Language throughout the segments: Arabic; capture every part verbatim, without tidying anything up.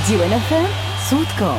ديوان فام صوتكم.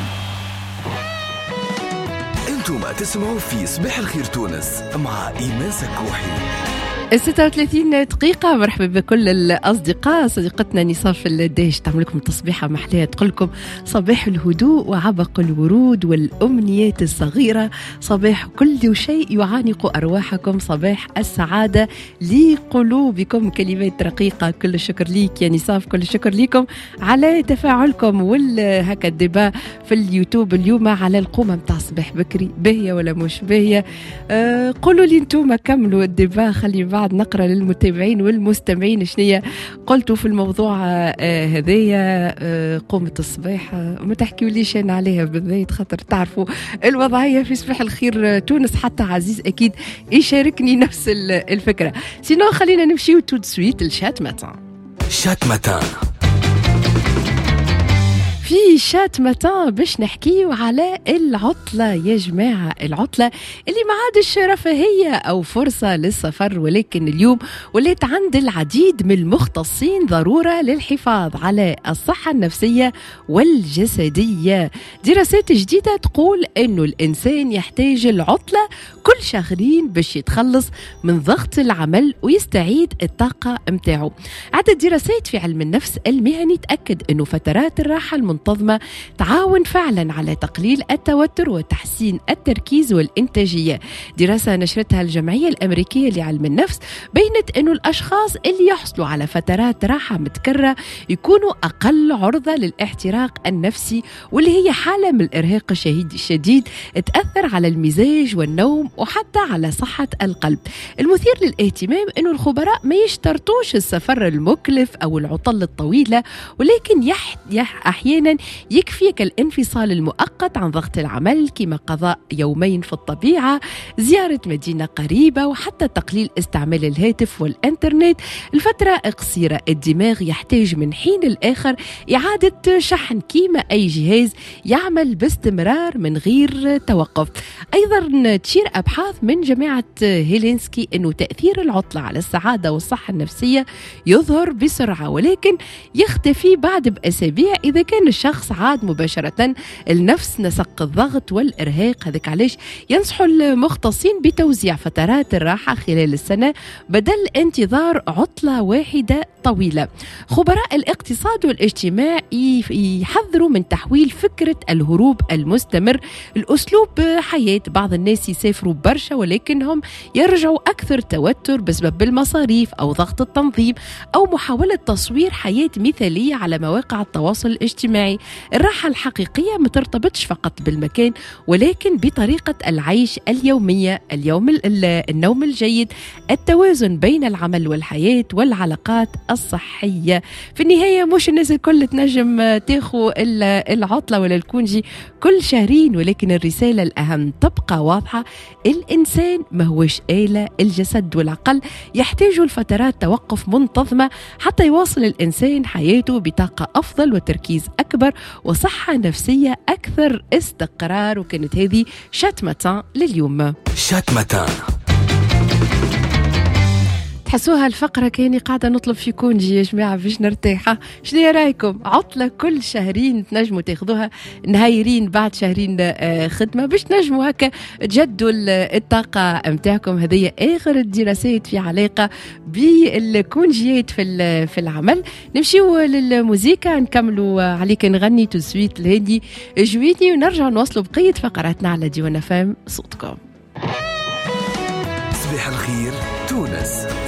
انتم تسمعوا في صباح الخير تونس مع إيمان سكوحي. ستة وثلاثين دقيقة. مرحبا بكل الأصدقاء. صديقتنا نصاف الداش تعمل لكم تصبيحة محلية تقول لكم صباح الهدوء وعبق الورود والأمنيات الصغيرة، صباح كل شيء يعانق أرواحكم، صباح السعادة لقلوبكم. كلمات رقيقة. كل الشكر ليك يا نصاف، كل الشكر ليكم على تفاعلكم والهكا الدبا في اليوتيوب اليوم على القومة متاع صباح بكري، باهية ولا مش باهية؟ أه قولوا لي انتم، كملوا الدبا، خلي بعد نقرأ للمتابعين والمستمعين شنية قلتوا في الموضوع آه هذايا آه قومة الصباح. آه ما تحكيوا ليش أنا عليها بالذات، خاطر تعرفوا الوضعية في صباح الخير تونس. حتى عزيز أكيد يشاركني نفس الفكرة. سينو خلينا نمشيو تو سويت الشات ماتان. شات ماتان في شات متان باش نحكيو على العطلة يا جماعة. العطلة اللي ما عادش رفاهية أو فرصة للسفر، ولكن اليوم ولات عند العديد من المختصين ضرورة للحفاظ على الصحة النفسية والجسدية. دراسات جديدة تقول أنه الإنسان يحتاج العطلة كل شهرين باش يتخلص من ضغط العمل ويستعيد الطاقة متاعه. عدة دراسات في علم النفس المهني تأكد أنه فترات الراحة المنتظمة تعاون فعلا على تقليل التوتر وتحسين التركيز والإنتاجية. دراسة نشرتها الجمعية الأمريكية لعلم النفس بينت أنه الأشخاص اللي يحصلوا على فترات راحة متكررة يكونوا أقل عرضة للاحتراق النفسي، واللي هي حالة من الإرهاق الشديد تأثر على المزاج والنوم وحتى على صحة القلب. المثير للاهتمام أنه الخبراء ما يشترطوش السفر المكلف أو العطل الطويلة، ولكن يح... يح... أحيانا يكفيك الانفصال المؤقت عن ضغط العمل، كما قضاء يومين في الطبيعة، زيارة مدينة قريبة، وحتى تقليل استعمال الهاتف والإنترنت. الفترة قصيرة، الدماغ يحتاج من حين لآخر إعادة شحن كيما أي جهاز يعمل باستمرار من غير توقف. أيضا تشير أبحاث من جامعة هيلينسكي أنه تأثير العطلة على السعادة والصحة النفسية يظهر بسرعة، ولكن يختفي بعد بأسابيع إذا كان الشخص عاد مباشرة لنفس نسق الضغط والإرهاق. هذاك علاش ينصحوا المختصين بتوزيع فترات الراحة خلال السنة بدل انتظار عطلة واحدة طويلة. خبراء الاقتصاد والاجتماع يحذروا من تحويل فكرة الهروب المستمر الأسلوب حياة. بعض الناس يسافروا برشا ولكنهم يرجعوا أكثر توتر بسبب المصاريف أو ضغط التنظيم أو محاولة تصوير حياة مثالية على مواقع التواصل الاجتماعي. الراحة الحقيقية ما ترتبطش فقط بالمكان، ولكن بطريقة العيش اليومية، اليوم النوم الجيد، التوازن بين العمل والحياة والعلاقات الصحية. في النهاية مش الناس الكل تنجم تاخو العطلة ولا الكونجي كل شهرين، ولكن الرسالة الأهم تبقى واضحة: الإنسان ما هوش آلة، الجسد والعقل يحتاجوا لفترات توقف منتظمة حتى يواصل الإنسان حياته بطاقة أفضل وتركيز أكبر وصحة نفسية أكثر استقرار. وكانت هذه شات ماتان لليوم. شات ماتان تحسوها الفقرة كاني قاعدة نطلب في كونجي يا جماعة باش نرتاح. شنو رايكم؟ عطلة كل شهرين تنجموا تاخذوها نهايرين بعد شهرين خدمة باش نجموا هكا تجدوا الطاقة متاعكم. هذه آخر الدراسات في علاقة بالكونجيات في في العمل. نمشيو للموسيقى، نكملوا عليك نغني تسويت الهادي جويتي، ونرجع نوصلوا بقية فقراتنا على ديوان فام صوتكم. صباح الخير تونس.